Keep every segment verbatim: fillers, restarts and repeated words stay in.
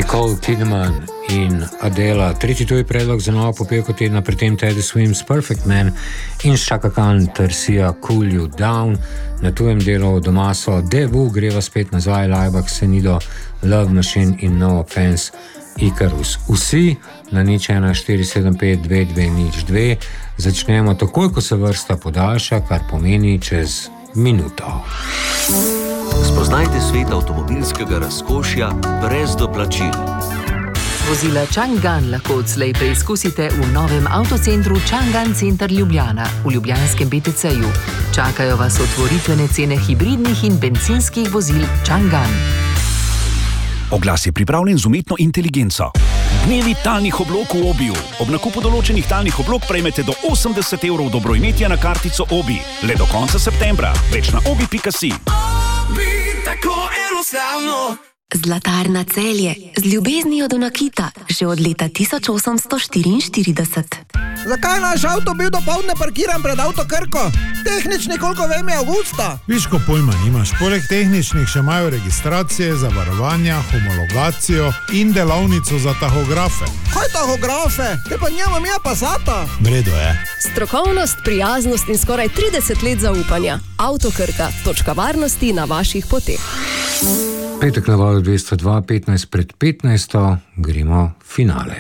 Nicole Kidman in Adela. Tretji tuji predlog za novo popevko tedna, pri tem Teddy Swims Perfect Man in Chaka Khan ter Sia Cool You Down. Na tujem delu doma so Devu, greva spet nazaj, Laibach, Senido, Love Machine in No Offense, Icarus. Vsi na nič ena štiri sedem pet dve dve nič dve. Začnemo takoj, ko se vrsta podaljša, kar pomeni čez minuto. Spoznajte svet avtomobilskega razkošja brez doplačil. Vozila Chang'an lahko odslej preizkusite v novem avtocentru Chang'an Center Ljubljana v ljubljanskem B T C-ju. Čakajo vas otvoritvene cene hibridnih in bencinskih vozil Chang'an. Oglas je pripravljen z umetno inteligenco. Dnevi talnih oblog v Obiju. Ob nakupu določenih talnih oblog prejmete do osemdeset evrov dobroimetja na kartico Obi. Le do konca septembra. Več na obi pika si. Obi, tako enostavno. Zlatarna Celje, z ljubeznijo do nakita, že od leta tisoč osemsto štiriinštirideset. Zakaj naš avto bil dopoldne parkiran pred Avto Krko? Tehnični, koliko vem, je avgusta. Viš, ko pojma nimaš. Poleg tehničnih še imajo registracije, zavarovanja, homologacijo in delavnico za tahografe. Kaj tahografe? Te pa njema mi je Passata. Vredo je. Strokovnost, prijaznost in skoraj trideset let zaupanja. Avto Krka, točka varnosti na vaših poteh. Petek na valu dvesto dva, petnajst pred petnajsto, gremo v finale.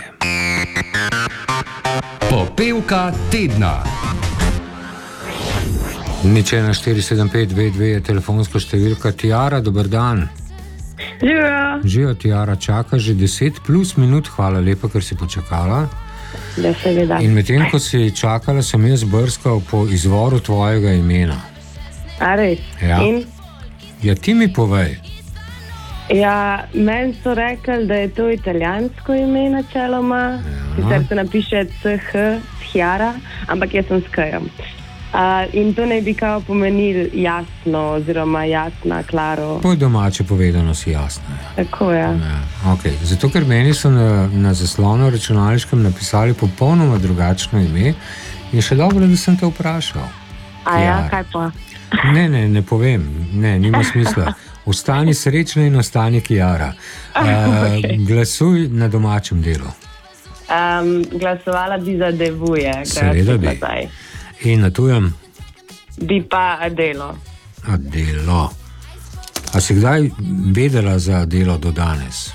Popevka tedna. nič ena štiri sedem pet dve dve je telefonska številka. Tiara, dober dan. Živijo. Živijo, Tiara, čaka že deset plus minut, hvala lepa, ker si počakala. Da se veda. In medtem, ko si čakala, sem jaz brskal po izvoru tvojega imena. A res? Ja. In? Ja, ti mi povej. Ja, meni so rekli, da je to italijansko ime načeloma, sicer se napiše C H, Tiara, ampak jaz sem s K-jem. Uh, in to naj bi kao pomenil jasno, oziroma jasna, klaro. Po domače povedano si jasno. Ja. Tako je. Ja, okay. Zato, ker meni so na, na zaslonu računalniškem napisali popolnoma drugačno ime, je še dobro, da sem te vprašal. A ja, kaj pa? Ne, ne, ne povem, ne, nima smisla. Ostani srečna in ostani Tiara. Uh, okay. Glasuj na domačem delu. Um, glasovala bi za Devuje. Seveda bi. In na tujem? Bi pa Adelo. Adelo. A si kdaj vedela za Adelo do danes?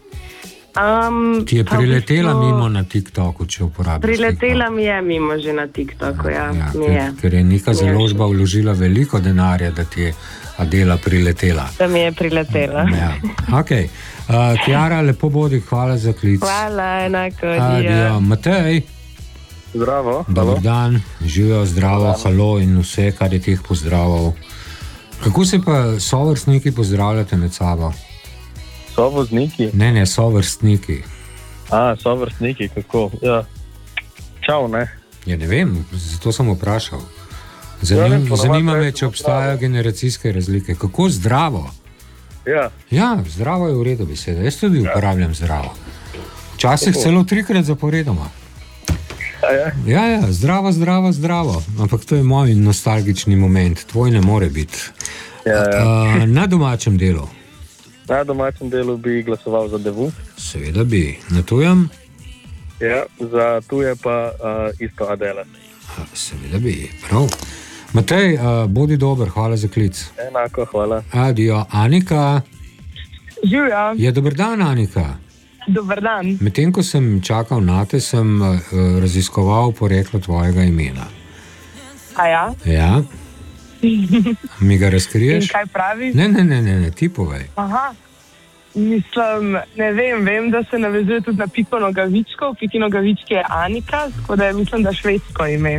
Um, Ti je priletela v bistvu mimo na TikToku, če uporabiš Priletela TikTok. mi je mimo že na TikToku, ja. ja mi ker, je. ker je neka založba vložila veliko denarja, da ti je Adela priletela. Da mi je priletela. Ja. Ok. Uh, Tiara, lepo bodi, hvala za klic. Hvala, enako. Adijo. Matej. Zdravo. Dobar dan, živijo, zdravo, halo in vse, kar je teh pozdravov. Kako se pa sovrstniki pozdravljate med sabo? Sovozniki? Ne, ne, sovrstniki. A, sovrstniki, kako? Ja. Čau, ne? Ja, ne vem, zato sem vprašal. Zanim, ja, zanima me, če obstajajo generacijske razlike. Kako zdravo? Ja. Ja, zdravo je v redu beseda. Jaz tudi ja. uporabljam zdravo. Včasih celo trikrat zaporedoma. Ja. ja, ja, zdravo, zdravo, zdravo. Ampak to je moj nostalgični moment. Tvoj ne more biti. Ja, ja. Uh, na domačem delu? Na domačem delu bi glasoval za Devu. Seveda bi. Na tujem? Ja, za tuje pa uh, isto Adela. Seveda bi. Prav. Matej, uh, bodi dober, hvala za klic. Enako, hvala. Adijo. Anika? Živijo. Ja, dober dan, Anika. Dober dan. Medtem, ko sem čakal na te, sem uh, raziskoval poreklo tvojega imena. A ja? Ja. Mi ga razkriješ? In kaj pravi? Ne, ne, ne, ne, ne, ti povej. Aha. Mislim, ne vem, vem, da se navezuje tudi na Piko Nogavičko. Piki Nogavički je Anika, tako da je, mislim, da švedsko ime.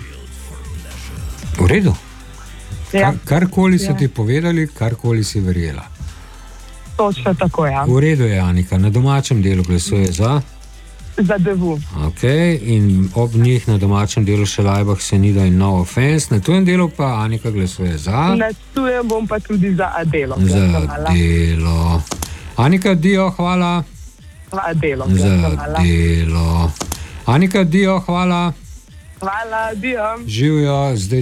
V redu. Ja. Kar, karkoli so ja. ti povedali, karkoli si verjela. Točno tako, ja. V redu je, Anika. Na domačem delu glasuje za? Za Devu. Ok, in ob njih na domačem delu še Laibach, Senido in No Offense. Na tujem delu pa Anika glasuje za? Na tujem bom pa tudi za Adelo. Za Adelo. Anika, dio, hvala. Za Adelo. Za Adelo. Anika, dio, hvala. Hvala, dio. Živijo, zdaj